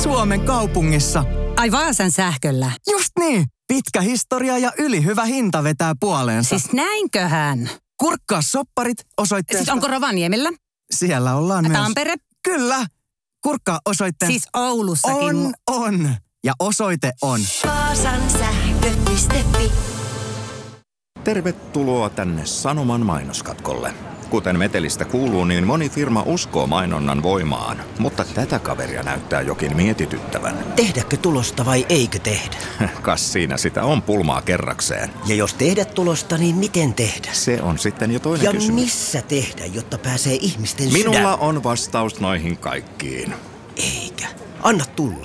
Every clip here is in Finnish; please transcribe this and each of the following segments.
Suomen kaupungissa. Ai Vaasan sähköllä. Just niin. Pitkä historia ja ylihyvä hinta vetää puoleensa. Siis näinköhän? Kurkkaa sopparit osoitteesta. Siis onko Rovaniemellä? Siellä ollaan myös. Tampere? Kyllä. Kurkkaa osoitteesta. Siis Oulussakin. On. Ja osoite on. Vaasan sähkö.fi. Tervetuloa tänne Sanoman mainoskatkolle. Kuten metelistä kuuluu, niin moni firma uskoo mainonnan voimaan, mutta tätä kaveria näyttää jokin mietityttävän. Tehdäkö tulosta vai eikö tehdä? Kas siinä sitä on pulmaa kerrakseen. Ja jos tehdä tulosta, niin miten tehdä? Se on sitten jo toinen ja kysymys. Missä tehdä, jotta pääsee ihmisten Minulla on vastaus noihin kaikkiin. Eikä. Anna tulla.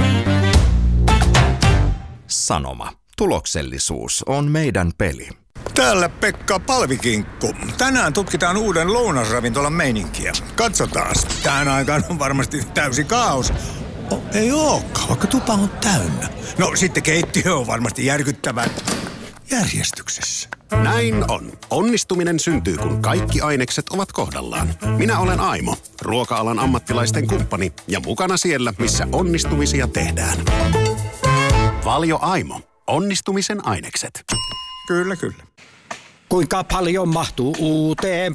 Sanoma. Tuloksellisuus on meidän peli. Täällä Pekka Palvikinkku. Tänään tutkitaan uuden lounasravintolan meininkiä. Katsotaan. Tähän aikaan on varmasti täysi kaos. Ei ookaan, vaikka tupa on täynnä. No sitten keittiö on varmasti järkyttävän järjestyksessä. Näin on. Onnistuminen syntyy, kun kaikki ainekset ovat kohdallaan. Minä olen Aimo, ruoka-alan ammattilaisten kumppani ja mukana siellä, missä onnistumisia tehdään. Valio Aimo. Onnistumisen ainekset. Kyllä. Kuinka paljon mahtuu uuteen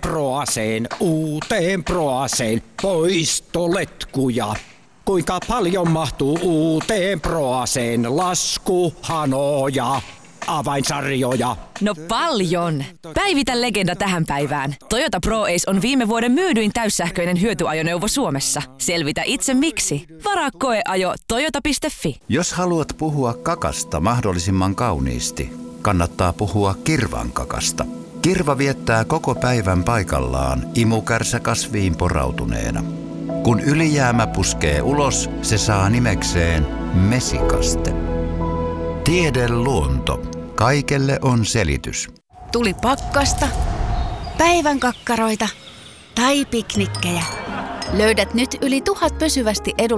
Proaseen poistoletkuja? Kuinka paljon mahtuu uuteen Proaseen laskuhanoja, avainsarjoja? No paljon! Päivitä legenda tähän päivään. Toyota ProAce on viime vuoden myydyin täyssähköinen hyötyajoneuvo Suomessa. Selvitä itse miksi. Varaa koeajo toyota.fi. Jos haluat puhua kakasta mahdollisimman kauniisti, kannattaa puhua kirvan kakasta. Kirva viettää koko päivän paikallaan imukärsä kasviin porautuneena. Kun ylijäämä puskee ulos, se saa nimekseen mesikaste. Tiedeluonto. Kaikelle on selitys. Tuli pakkasta, päivän kakkaroita tai piknikkejä. Löydät nyt yli 1000 pysyvästi edullista